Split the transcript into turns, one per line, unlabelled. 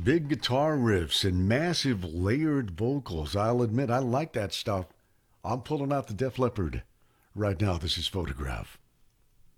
big guitar riffs and massive layered vocals. I'll admit, I like that stuff. I'm pulling out the Def Leppard right now. This is Photograph.